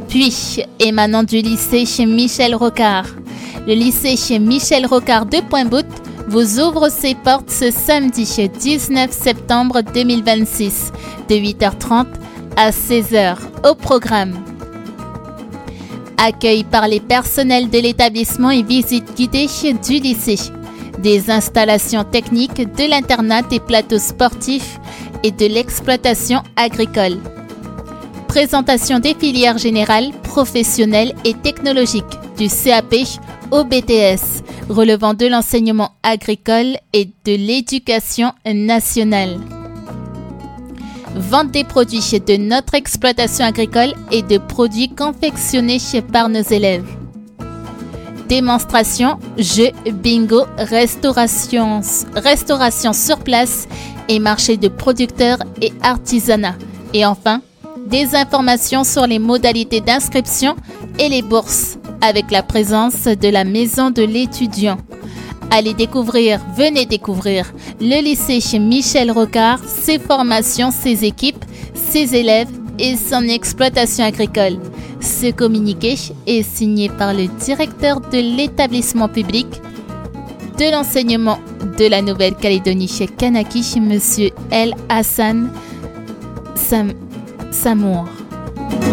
Puis, émanant du lycée chez Michel Rocard. Le lycée chez Michel Rocard de Pointe-Boute vous ouvre ses portes ce samedi 19 septembre 2026 de 8h30 à 16h au programme. Accueil par les personnels de l'établissement et visite guidée du lycée. Des installations techniques de l'internat, des plateaux sportifs et de l'exploitation agricole. Présentation des filières générales, professionnelles et technologiques du CAP au BTS, relevant de l'enseignement agricole et de l'éducation nationale. Vente des produits de notre exploitation agricole et de produits confectionnés par nos élèves. Démonstration, jeux, bingo, restauration sur place et marché de producteurs et artisanat. Et enfin, des informations sur les modalités d'inscription et les bourses avec la présence de la maison de l'étudiant. Venez découvrir le lycée chez Michel Rocard, ses formations, ses équipes, ses élèves et son exploitation agricole. Ce communiqué est signé par le directeur de l'établissement public de l'enseignement de la Nouvelle-Calédonie chez Kanaki, M. El Hassan Samour.